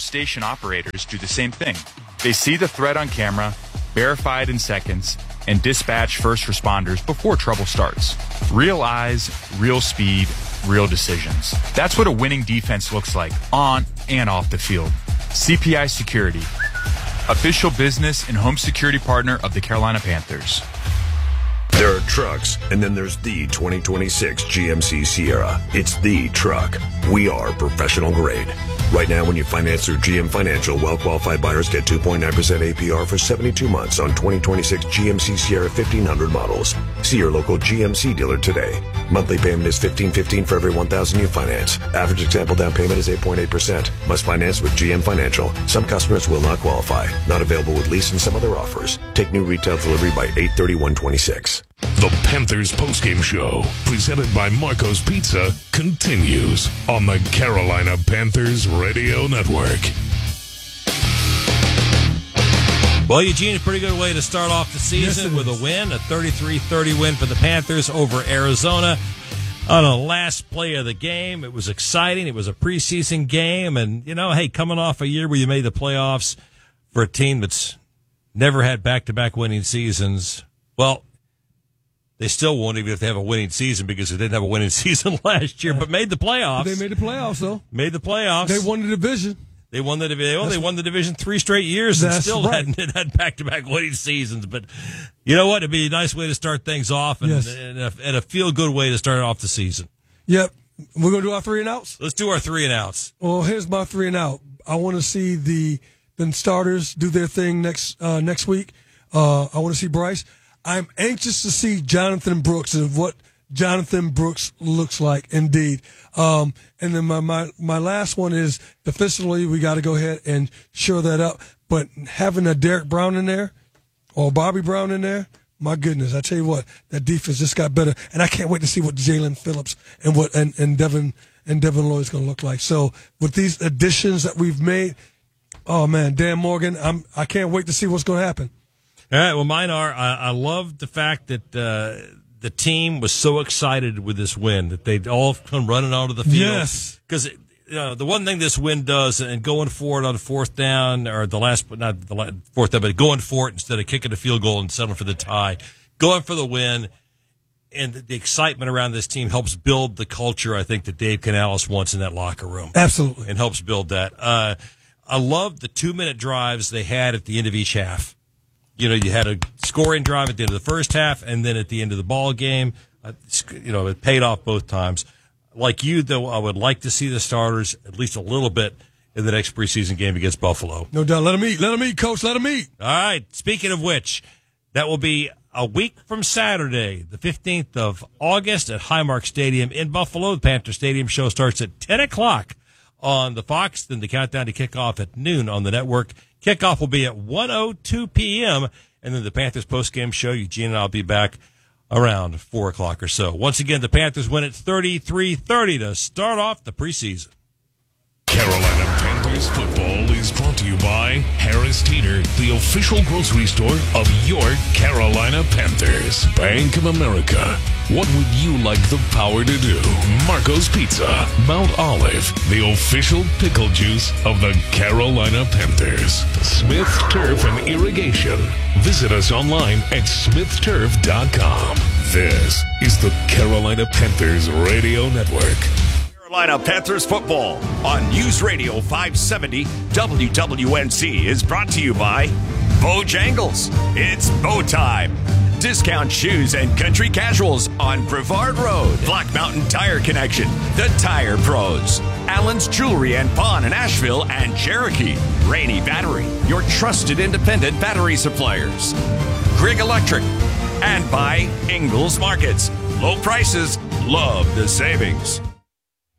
station operators do the same thing. They see the threat on camera, verify it in seconds, and dispatch first responders before trouble starts. Real eyes, real speed, real decisions. That's what a winning defense looks like on and off the field. CPI Security, official business and home security partner of the Carolina Panthers. There are trucks, and then there's the 2026 GMC Sierra. It's the truck. We are professional grade. Right now, when you finance through GM Financial, well-qualified buyers get 2.9% APR for 72 months on 2026 GMC Sierra 1500 models. See your local GMC dealer today. Monthly payment is $15.15 for every $1,000 you finance. Average example down payment is 8.8%. Must finance with GM Financial. Some customers will not qualify. Not available with lease and some other offers. Take new retail delivery by 8/31/26. The Panthers postgame show, presented by Marco's Pizza, continues on the Carolina Panthers Radio Network. Well, Eugene, a pretty good way to start off the season with a win, a 33-30 win for the Panthers over Arizona on the last play of the game. It was exciting. It was a preseason game. And, hey, coming off a year where you made the playoffs for a team that's never had back-to-back winning seasons, well, they still won't even if they have a winning season because they didn't have a winning season last year, but made the playoffs. They made the playoffs, though. Made the playoffs. They won the division. They won the division. They won the division 3 straight years and still hadn't had back-to-back winning seasons. But you know what? It'd be a nice way to start things off and a feel-good way to start off the season. Yep. We're going to do our 3 and outs? Let's do our 3 and outs. Well, here's my 3 and out. I want to see the starters do their thing next week. I want to see Bryce. I'm anxious to see Jonathan Brooks and what Jonathan Brooks looks like, indeed. And then my last one is defensively, we got to go ahead and shore that up. But having a Derek Brown in there or Bobby Brown in there, my goodness, I tell you what, that defense just got better. And I can't wait to see what Jalen Phillips and Devin Lloyd's going to look like. So with these additions that we've made, oh man, Dan Morgan, I can't wait to see what's going to happen. All right, well, mine are, I love the fact that the team was so excited with this win that they'd all come running onto the field. Yes. Because the one thing this win does, and going for it on 4th down, or not the 4th down, but going for it instead of kicking a field goal and settling for the tie, going for the win, and the excitement around this team helps build the culture, I think, that Dave Canales wants in that locker room. Absolutely. And helps build that. I love the 2-minute drives they had at the end of each half. You had a scoring drive at the end of the first half, and then at the end of the ball game, it paid off both times. Like you, though, I would like to see the starters at least a little bit in the next preseason game against Buffalo. No doubt. Let them eat, Coach. Let them eat. All right. Speaking of which, that will be a week from Saturday, the 15th of August at Highmark Stadium in Buffalo. The Panther Stadium show starts at 10 o'clock on the Fox, then the countdown to kickoff at noon on the network. Kickoff will be at 1:02 p.m., and then the Panthers postgame show, Eugene and I will be back around 4 o'clock or so. Once again, the Panthers win at 33-30 to start off the preseason. Carolina Panthers football is brought to you by Harris Teeter, the official grocery store of your Carolina Panthers. Bank of America. What would you like the power to do? Marco's Pizza. Mount Olive, the official pickle juice of the Carolina Panthers. Smith Turf and Irrigation. Visit us online at smithturf.com. This is the Carolina Panthers Radio Network. Carolina Panthers football on News Radio 570 WWNC is brought to you by Bojangles. It's bow time. Discount shoes and country casuals on Brevard Road. Black Mountain Tire Connection, the Tire Pros. Allen's Jewelry and Pawn in Asheville and Cherokee. Rainy Battery, your trusted independent battery suppliers. Grigg Electric. And by Ingles Markets. Low prices, love the savings.